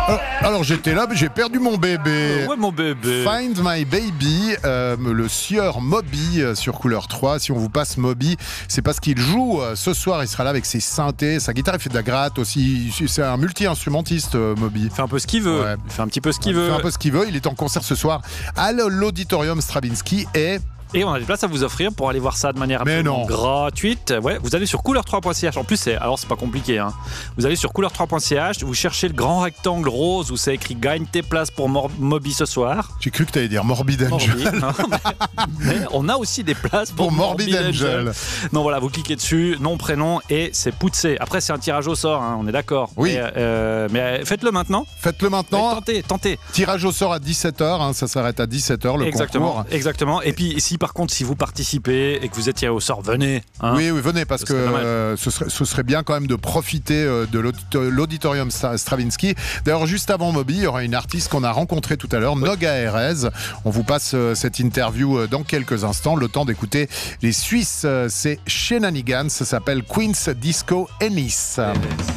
Alors j'étais là, mais j'ai perdu mon bébé. Ouais, mon bébé. Find My Baby, le sieur Moby sur Couleur 3. Si on vous passe Moby, c'est parce qu'il joue ce soir. Il sera là avec ses synthés, sa guitare. Il fait de la gratte aussi. C'est un multi-instrumentiste, Moby. Il fait un peu ce qu'il veut. Ouais. Il fait un petit peu ce qu'il Il veut. fait un peu ce qu'il veut. Il est en concert ce soir à l'Auditorium Stravinsky Et on a des places à vous offrir pour aller voir ça de manière Mais absolument non. gratuite. Ouais, vous allez sur couleur3.ch. En plus, c'est pas compliqué. Hein. Vous allez sur couleur3.ch, vous cherchez le grand rectangle rose où c'est écrit gagne tes places pour Moby ce soir. J'ai cru que tu allais dire Morbid Angel. Morbid, non, mais on a aussi des places pour Morbid Angel. Non, voilà, vous cliquez dessus, nom, prénom et c'est poussé. Après, c'est un tirage au sort, hein, on est d'accord. Oui. Mais faites-le maintenant. Faites-le maintenant. Tentez. Tirage au sort à 17h. Ça s'arrête à 17h le concours. Exactement. Et puis, par contre, si vous participez et que vous êtes tiré au sort, venez. Hein. Oui, venez, parce que ce serait bien quand même de profiter de l'Auditorium Stravinsky. D'ailleurs, juste avant Moby, il y aura une artiste qu'on a rencontrée tout à l'heure, Noga Erez. On vous passe cette interview dans quelques instants. Le temps d'écouter les Suisses, c'est Shenanigans. Ça s'appelle Queen's Disco Ennis.